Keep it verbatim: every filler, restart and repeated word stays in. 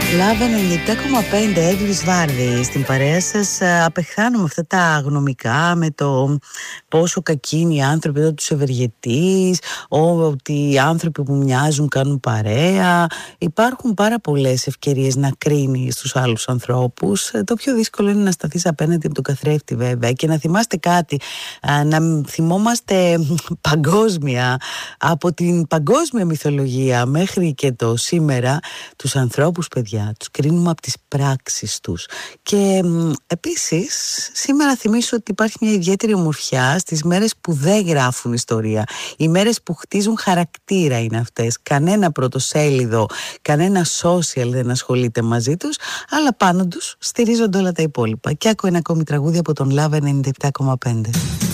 Λάβα ενενήντα επτά κόμμα πέντε, Εύλης Βάρδη στην παρέα σας. Απεχθάνομαι αυτά τα γνωμικά με το πόσο κακοί είναι οι άνθρωποι εδώ τους ευεργετείς, ότι οι άνθρωποι που μοιάζουν κάνουν παρέα. Υπάρχουν πάρα πολλές ευκαιρίες να κρίνεις τους άλλους ανθρώπους. Το πιο δύσκολο είναι να σταθείς απέναντι από τον καθρέφτη, βέβαια, και να θυμάστε κάτι, να θυμόμαστε παγκόσμια, από την παγκόσμια μυθολογία μέχρι και το σήμερα, τους ανθρώπους, παιδιά, τους κρίνουμε από τις πράξεις τους. Και μ, επίσης σήμερα θυμίσω ότι υπάρχει μια ιδιαίτερη ομορφιά στις μέρες που δεν γράφουν ιστορία. Οι μέρες που χτίζουν χαρακτήρα είναι αυτές. Κανένα πρωτοσέλιδο, κανένα social δεν ασχολείται μαζί τους, αλλά πάνω τους στηρίζονται όλα τα υπόλοιπα. Και άκου ένα ακόμη τραγούδι από τον Λάβα ενενήντα επτά κόμμα πέντε.